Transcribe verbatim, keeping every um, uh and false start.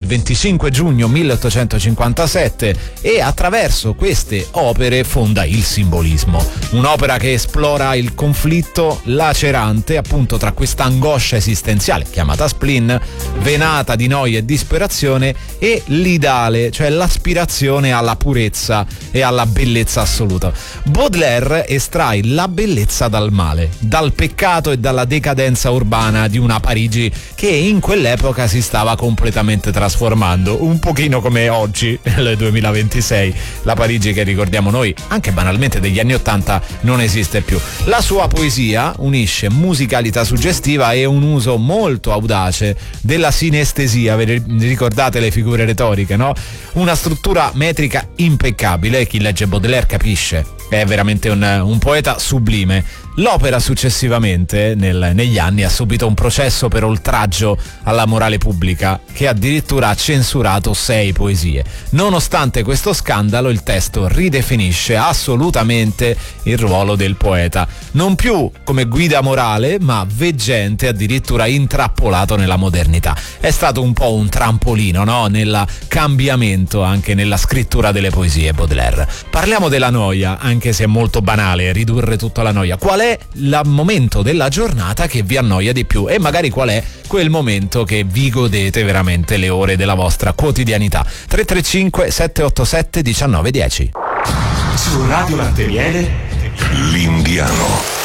venticinque giugno milleottocentocinquantasette e attraverso queste opere fonda il simbolismo, un'opera che esplora il conflitto lacerante appunto tra questa angoscia esistenziale chiamata spleen, venata di noia e disperazione, e l'ideale, cioè l'aspirazione alla purezza e alla bellezza assoluta. Baudelaire estrae la bellezza dal male, dal peccato e dalla decadenza urbana di una Parigi che in quell'epoca si stava completamente trasformando, un pochino come oggi nel duemilaventisei, la Parigi che ricordiamo noi anche banalmente degli anni ottanta non esiste più. La sua poesia unisce musicalità suggestiva e un uso molto audace della sinestesia, vi ricordate le figure retoriche, no? Una struttura metrica impeccabile, chi legge Baudelaire capisce, è veramente un, un poeta sublime. L'opera successivamente nel, negli anni ha subito un processo per oltraggio alla morale pubblica che addirittura ha censurato sei poesie. Nonostante questo scandalo, il testo ridefinisce assolutamente il ruolo del poeta, non più come guida morale ma veggente, addirittura intrappolato nella modernità. È stato un po' un trampolino, no? Nel cambiamento anche nella scrittura delle poesie Baudelaire. Parliamo della noia, anche se è molto banale ridurre tutto alla noia. Qual è il momento della giornata che vi annoia di più e magari qual è quel momento che vi godete veramente le ore della vostra quotidianità? tre tre cinque sette otto sette uno nove uno zero. Su Radio Latte Miele, l'Indiano.